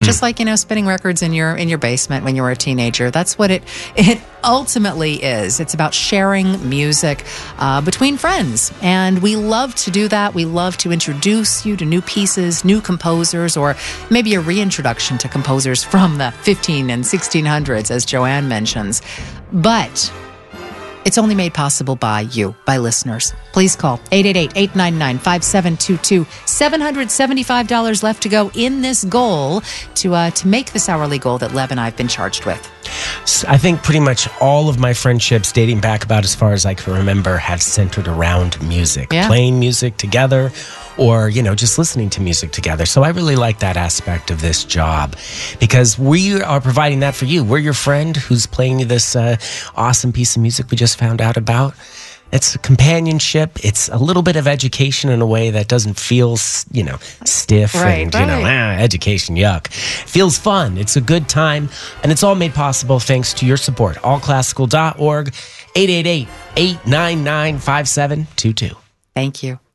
just like, spinning records in your basement when you were a teenager. That's what it ultimately is. It's about sharing music between friends. And we love to do that. We love to introduce you to new pieces, new composers, or maybe a reintroduction to composers from the 15 and 1600s, as Joanne mentions. But it's only made possible by you, by listeners. Please call 888-899-5722. $775 left to go in this goal to make this hourly goal that Lev and I have been charged with. I think pretty much all of my friendships dating back about as far as I can remember have centered around music, playing music together, or, just listening to music together. So I really like that aspect of this job because we are providing that for you. We're your friend who's playing you this awesome piece of music we just found out about. It's companionship. It's a little bit of education in a way that doesn't feel, stiff and, education, yuck. Feels fun. It's a good time. And it's all made possible thanks to your support. Allclassical.org, 888-899-5722. Thank you.